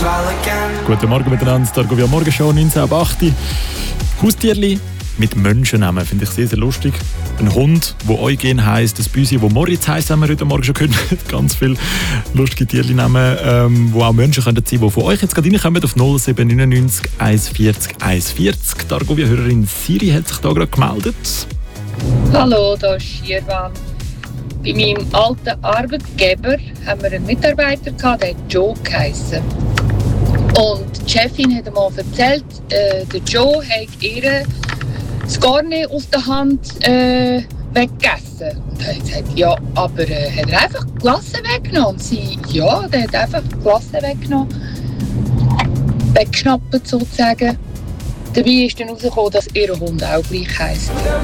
Guten Morgen miteinander, Targovia Morgenshow 19.08 Uhr. Haustierli mit Menschennamen finde ich sehr, sehr lustig. Ein Hund, der Eugen heisst, ein Büsi, das Moritz heisst, haben wir heute Morgen schon gehört. Ganz viele lustige Tierli-Namen, die auch Menschen sein können, die von euch jetzt gerade reinkommen auf 0799 140 140. Targovia-Hörerin Siri hat sich da gerade gemeldet. Hallo, da ist Schierwan. Bei meinem alten Arbeitgeber haben wir einen Mitarbeiter gehabt, der Joe geheissen. Und die Chefin hat einmal erzählt, der Joe hat ihr das Garni aus der Hand weggegessen. Und er hat gesagt, ja, aber hat er einfach die Glasse weggenommen? Und sie, ja, der hat einfach die Glasse weggenommen. Weggeschnappt sozusagen. Dabei ist dann herausgekommen, dass ihr Hund auch gleich heisst.